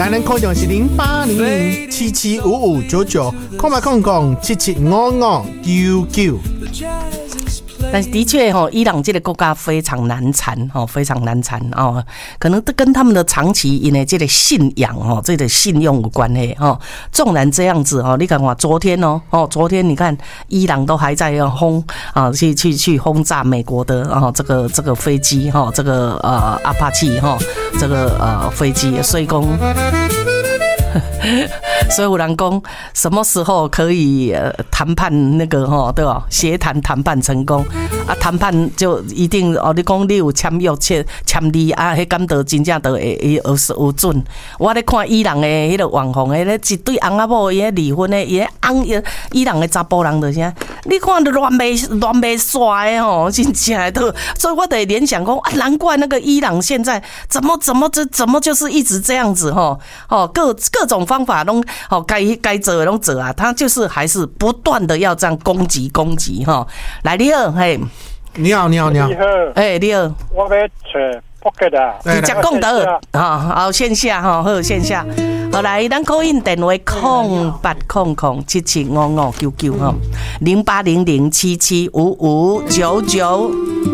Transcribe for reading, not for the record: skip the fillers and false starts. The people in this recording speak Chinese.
咱的空中是0800775599，空白空空775599。 但是的确伊朗这个国家非常难缠非常难缠可能跟他们的长期因为这个信仰这个信用有关系纵然这样子你看昨天你看伊朗都还在去轰炸美国的这个飞机这个阿帕奇这个飞机，所以说所以有人讲什么时候可以谈判那个对吧？协谈谈判成功谈判就一定你讲你有签约签字迄敢就真正就会有准。我咧看伊朗的迄个网红的咧一对翁仔某伊离婚的伊伊朗的查甫人就啥，你看乱袂煞的真正都，所以我得联想讲难怪那个伊朗现在怎么就是一直这样子各种方法都该做的都做啊，他就是还是不断的要这样攻击来，你好，嘿， 你好， 你好，你好， 我要找 Pocket 啊， 直接讲得好线下好线下，好来，咱call in电话08007755990800775599。